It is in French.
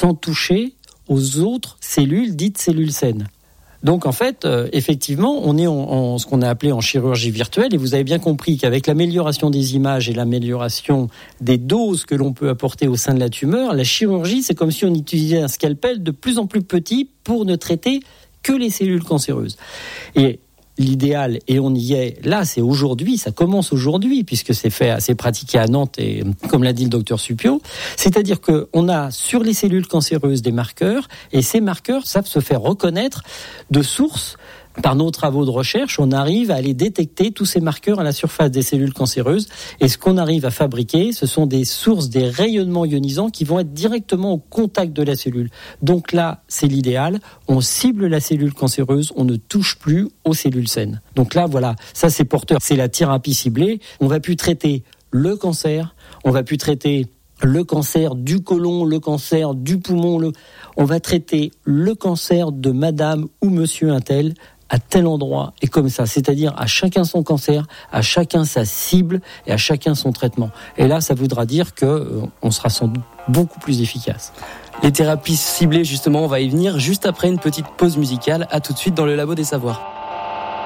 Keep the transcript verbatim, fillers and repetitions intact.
sans toucher aux autres cellules dites cellules saines. Donc en fait, euh, effectivement, on est en, en ce qu'on a appelé en chirurgie virtuelle, et vous avez bien compris qu'avec l'amélioration des images et l'amélioration des doses que l'on peut apporter au sein de la tumeur, la chirurgie, c'est comme si on utilisait un scalpel de plus en plus petit pour ne traiter que les cellules cancéreuses. Et l'idéal, et on y est là, c'est aujourd'hui, ça commence aujourd'hui, puisque c'est fait, c'est pratiqué à Nantes, et comme l'a dit le docteur Suppiot, c'est-à-dire qu'on a sur les cellules cancéreuses des marqueurs, et ces marqueurs savent se faire reconnaître de sources. Par nos travaux de recherche, on arrive à aller détecter tous ces marqueurs à la surface des cellules cancéreuses, et ce qu'on arrive à fabriquer, ce sont des sources, des rayonnements ionisants qui vont être directement au contact de la cellule. Donc là, c'est l'idéal, on cible la cellule cancéreuse, on ne touche plus aux cellules saines. Donc là, voilà, ça c'est porteur, c'est la thérapie ciblée. On va plus traiter le cancer, on va plus traiter le cancer du côlon, le cancer du poumon, le... on va traiter le cancer de madame ou monsieur untel à tel endroit et comme ça, c'est-à-dire à chacun son cancer, à chacun sa cible et à chacun son traitement. Et là, ça voudra dire que euh, on sera sans doute beaucoup plus efficace. Les thérapies ciblées, justement, on va y venir juste après une petite pause musicale. À tout de suite dans le Labo des Savoirs.